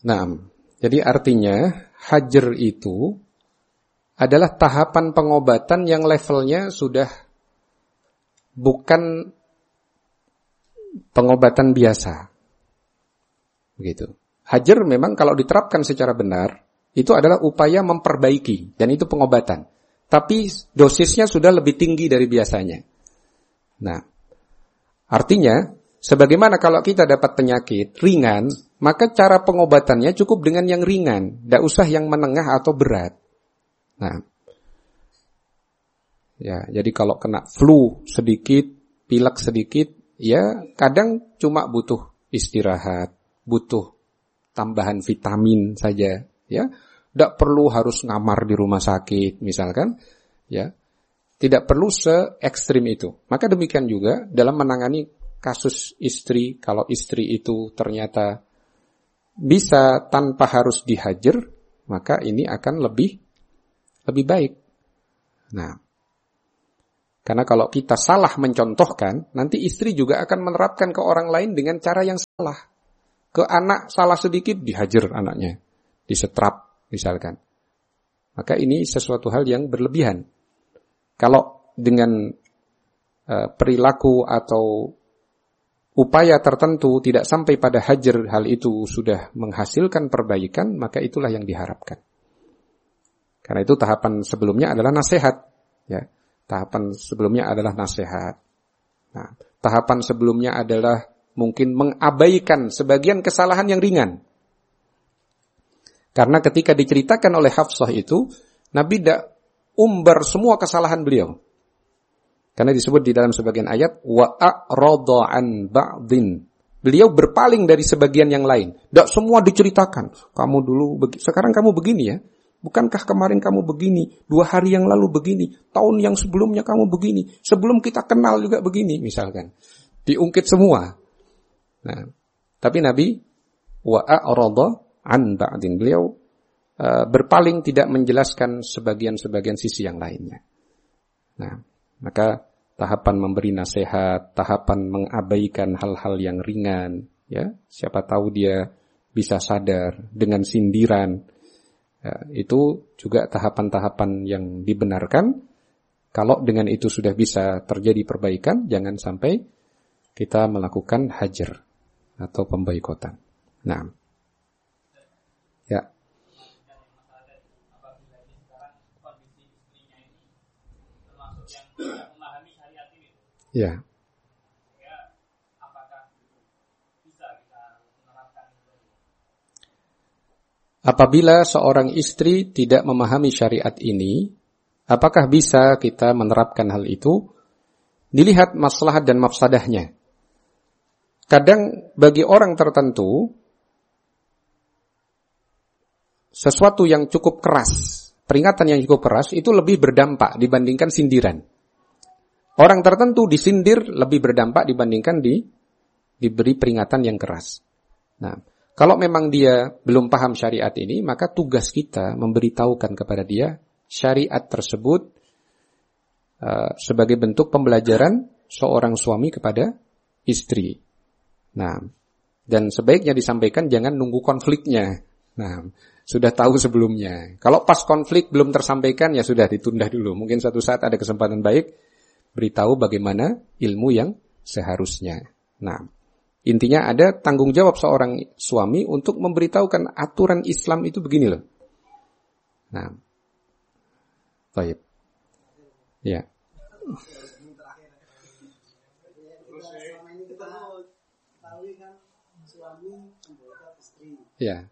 Nah, jadi artinya hajar itu adalah tahapan pengobatan yang levelnya sudah bukan pengobatan biasa. Begitu. Hajar memang kalau diterapkan secara benar, itu adalah upaya memperbaiki, dan itu pengobatan. Tapi dosisnya sudah lebih tinggi dari biasanya. Nah, artinya, sebagaimana kalau kita dapat penyakit ringan, maka cara pengobatannya cukup dengan yang ringan, tidak usah yang menengah atau berat. Nah, ya, jadi kalau kena flu sedikit, pilek sedikit, ya kadang cuma butuh istirahat, butuh tambahan vitamin saja, ya. Tidak perlu harus ngamar di rumah sakit, misalkan, ya. Tidak perlu se-ekstrim itu. Maka demikian juga dalam menangani kasus istri, kalau istri itu ternyata bisa tanpa harus dihajar, maka ini akan lebih baik. Nah, karena kalau kita salah mencontohkan, nanti istri juga akan menerapkan ke orang lain dengan cara yang salah. Ke anak salah sedikit, dihajar anaknya, disetrap misalkan. Maka ini sesuatu hal yang berlebihan. Kalau dengan perilaku atau upaya tertentu tidak sampai pada hajar, hal itu sudah menghasilkan perbaikan, maka itulah yang diharapkan. Karena itu tahapan sebelumnya adalah nasihat, ya. Tahapan sebelumnya adalah nasihat. Nah, tahapan sebelumnya adalah mungkin mengabaikan sebagian kesalahan yang ringan. Karena ketika diceritakan oleh Hafsah itu, Nabi tidak umbar semua kesalahan beliau. Karena disebut di dalam sebagian ayat, wa a'rada an ba'din. Beliau berpaling dari sebagian yang lain. Tidak semua diceritakan. Kamu dulu sekarang kamu begini ya. Bukankah kemarin kamu begini, 2 hari yang lalu begini, tahun yang sebelumnya kamu begini, sebelum kita kenal juga begini, misalkan. Diungkit semua. Nah, tapi Nabi wa a'rada an ba'din. Beliau berpaling, tidak menjelaskan sebagian-sebagian sisi yang lainnya. Nah, maka tahapan memberi nasihat, tahapan mengabaikan hal-hal yang ringan, ya, siapa tahu dia bisa sadar dengan sindiran. Ya, itu juga tahapan-tahapan yang dibenarkan. Kalau dengan itu sudah bisa terjadi perbaikan, jangan sampai kita melakukan hajar atau pemboikotan. Nah, ya. Ya. Apabila seorang istri tidak memahami syariat ini, apakah bisa kita menerapkan hal itu? Dilihat maslahat dan mafsadahnya. Kadang bagi orang tertentu, sesuatu yang cukup keras, peringatan yang cukup keras, itu lebih berdampak dibandingkan sindiran. Orang tertentu disindir lebih berdampak dibandingkan diberi peringatan yang keras. Nah, kalau memang dia belum paham syariat ini, maka tugas kita memberitahukan kepada dia syariat tersebut sebagai bentuk pembelajaran seorang suami kepada istri. Nah, dan sebaiknya disampaikan jangan nunggu konfliknya. Nah, sudah tahu sebelumnya. Kalau pas konflik belum tersampaikan, ya sudah ditunda dulu. Mungkin suatu saat ada kesempatan baik, beritahu bagaimana ilmu yang seharusnya. Nah, intinya ada tanggung jawab seorang suami untuk memberitahukan aturan Islam itu begini loh. Nah, baik. Ya. Ya.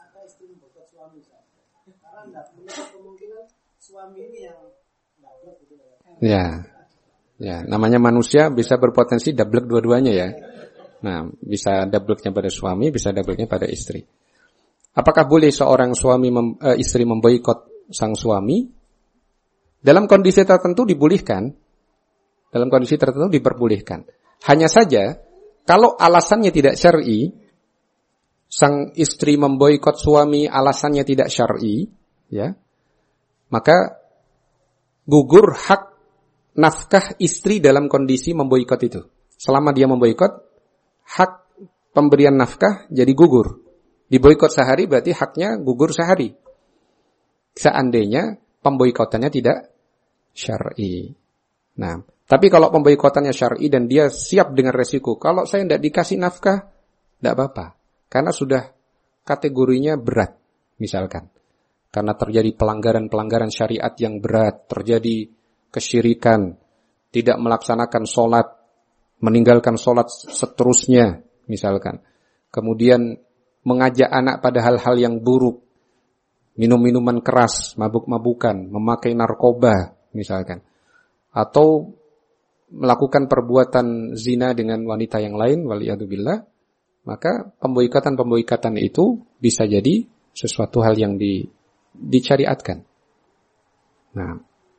Ya. Ya, namanya manusia bisa berpotensi double dua-duanya ya. Nah, bisa double-nya pada suami, bisa double-nya pada istri. Apakah boleh seorang suami istri memboikot sang suami? Dalam kondisi tertentu dibolehkan. Dalam kondisi tertentu diperbolehkan. Hanya saja, kalau alasannya tidak syar'i, sang istri memboikot suami alasannya tidak syar'i, ya, maka gugur hak nafkah istri dalam kondisi memboikot itu. Selama dia memboikot, hak pemberian nafkah jadi gugur. Diboikot sehari berarti haknya gugur sehari. Seandainya pemboikotannya tidak syar'i. Nah, tapi kalau pemboikotannya syar'i dan dia siap dengan resiko, kalau saya tidak dikasih nafkah, tidak apa-apa. Karena sudah kategorinya berat, misalkan. Karena terjadi pelanggaran-pelanggaran syariat yang berat, terjadi kesyirikan, tidak melaksanakan sholat, meninggalkan sholat seterusnya, misalkan. Kemudian mengajak anak pada hal-hal yang buruk, minum-minuman keras, mabuk-mabukan, memakai narkoba, misalkan. Atau melakukan perbuatan zina dengan wanita yang lain, waliyadzubillah, maka pemboikatan itu bisa jadi sesuatu hal yang disyariatkan. Nah,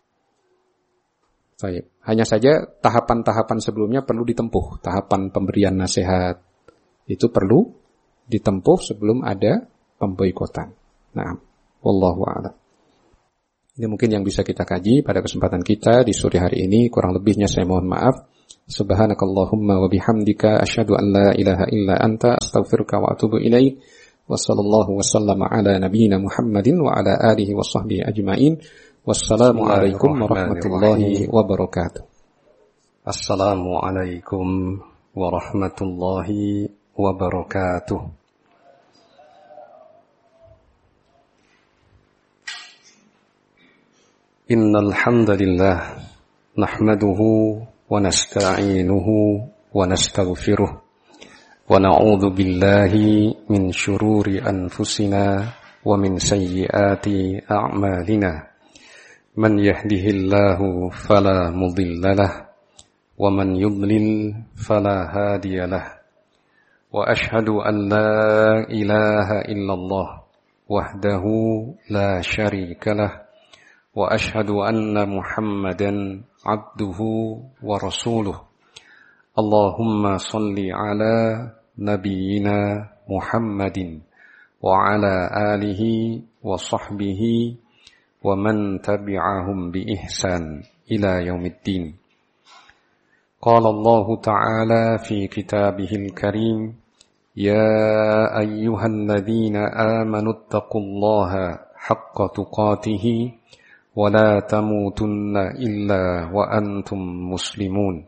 hanya saja tahapan-tahapan sebelumnya perlu ditempuh. Tahapan pemberian nasihat itu perlu ditempuh sebelum ada pemboikotan. Nah, wallahu a'lam. Ini mungkin yang bisa kita kaji pada kesempatan kita di sore hari ini. Kurang lebihnya saya mohon maaf. Subhanakallahumma wa bihamdika asyhadu an la ilaha illa anta astaghfiruka wa atubu ilaik. Wa sallallahu wa sallama ala nabiyyina Muhammadin wa ala alihi wa sahbihi ajma'in. Wassalamualaikum warahmatullahi wabarakatuh. Assalamualaikum warahmatullahi wabarakatuh. Innal hamdalillah nahmaduhu wa nasta'inuhu wa nastaghfiruh wa na'udzu billahi min shururi anfusina wa min sayyiati a'malina. Man yahdihillahu fala mudilla lahu wa man yudlil fala hadiya lahu. Wa ashhadu an la ilaha illallah wahdahu la syarika lahu wa ashhadu anna Muhammadan abduhu wa rasuluh. Allahumma salli ala nabiyyina Muhammadin wa ala alihi wa sahbihi wa man tabi'ahum bi ihsan ila yaumiddin. Qala Allah Ta'ala fi kitabihil karim, ya ayyuhalladzina amanu taqullaha haqqa tuqatih wa la tamutunna illa wa antum muslimun.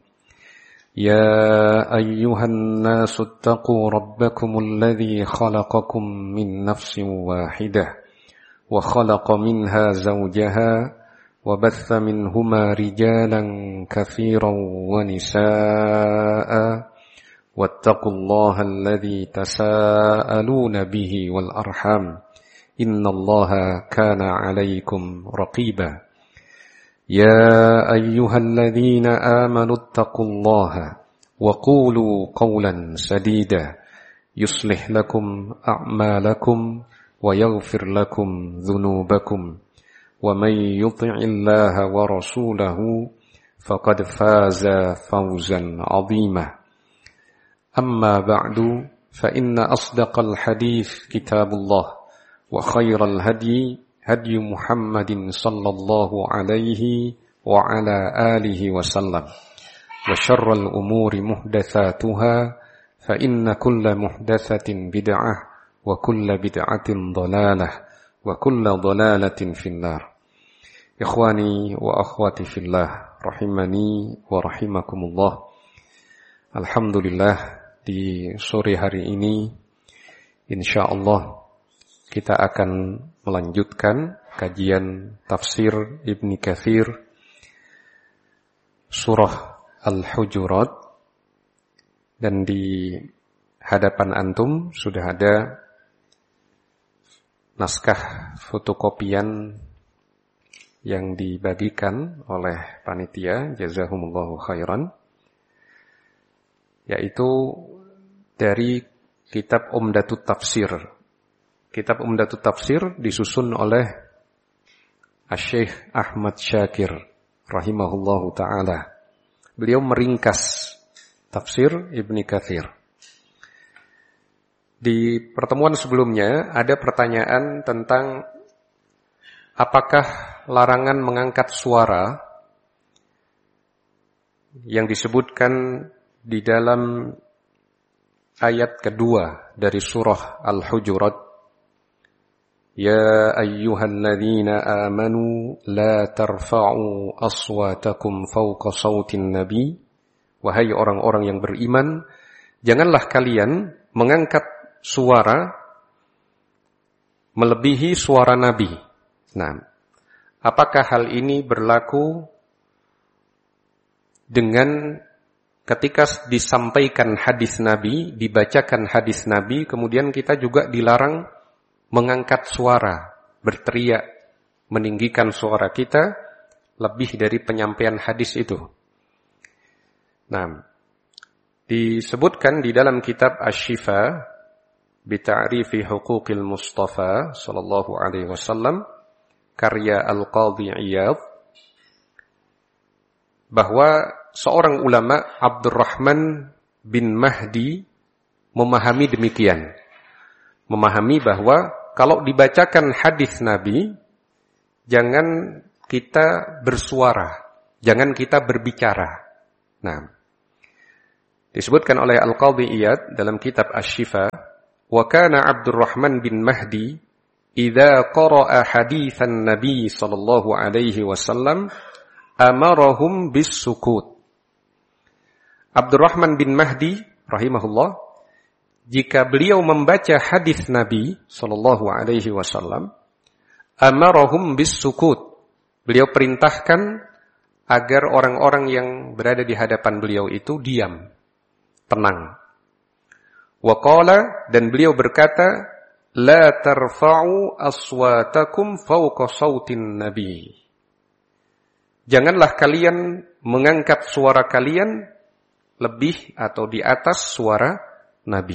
Ya ayyuhan nasu attaqu rabbakumul ladzi khalaqakum min nafsin wahidah wa khalaqa minha zawjaha wa batha minhuma rijalan katsiran wa nisaa'a wattaqullaha alladzi tasaaluna bihi wal arham innallaha kana 'alaikum raqiba. Ya ayyuhalladzina amanu taqullaha wa qulu qawlan sadida yuslih lakum a'malakum wa yaghfir lakum dhunubakum wa may yuti'illaha wa rasulahu faqad faza fawzan 'azima. Amma ba'du fa inna asdaqal hadits kitabullah wa khairal hadyi hadyu Muhammadin sallallahu alaihi wa ala alihi wa sallam. Wa syarral umuri muhdatsatuha fa inna kulla muhdatsatin bid'ah wa kulla bid'atin dhalalah wa kulla dhalalatin finnar. Ikhwani wa akhwati fillah, rahimani wa rahimakumullah. Alhamdulillah, di sore hari ini insyaallah kita akan melanjutkan kajian tafsir Ibnu Katsir surah Al-Hujurat, dan di hadapan antum sudah ada naskah fotokopian yang dibagikan oleh panitia, jazahumullahu khairan, yaitu dari kitab Umdatut Tafsir. Kitab Umdatut Tafsir disusun oleh Asy-Syaikh Ahmad Syakir rahimahullahu ta'ala. Beliau meringkas tafsir Ibnu Katsir. Di pertemuan sebelumnya ada pertanyaan tentang apakah larangan mengangkat suara yang disebutkan di dalam ayat kedua dari surah Al-Hujurat. Ya ayyuhalladzina amanu la tarfa'u aswatakum fawqa sautin nabi. Wahai orang-orang yang beriman, janganlah kalian mengangkat suara melebihi suara Nabi. Nah, apakah hal ini berlaku dengan ketika disampaikan hadis Nabi, dibacakan hadis Nabi, kemudian kita juga dilarang mengangkat suara, berteriak, meninggikan suara kita lebih dari penyampaian hadis itu. Nah, disebutkan di dalam kitab Asy-Syifa bi Ta'rifi Huquqil Mustafa sallallahu alaihi wasallam karya Al-Qadhi Iyad, bahwa seorang ulama Abdurrahman bin Mahdi memahami demikian. Memahami bahwa kalau dibacakan hadis Nabi, jangan kita bersuara, jangan kita berbicara. Nah, disebutkan oleh Al-Qadhi Iyad dalam kitab Asy-Syifa, wa kana Abdurrahman bin Mahdi idza qara'a haditsan Nabi sallallahu alaihi wasallam amarahum bis-sukut. Abdurrahman bin Mahdi rahimahullah, jika beliau membaca hadis Nabi sallallahu alaihi wasallam, amarahum bis-sukut. Beliau perintahkan agar orang-orang yang berada di hadapan beliau itu diam, tenang. Wa qala, dan beliau berkata, la tarfa'u aswatakum fawqa sautin nabi. Janganlah kalian mengangkat suara kalian lebih atau di atas suara Nabi.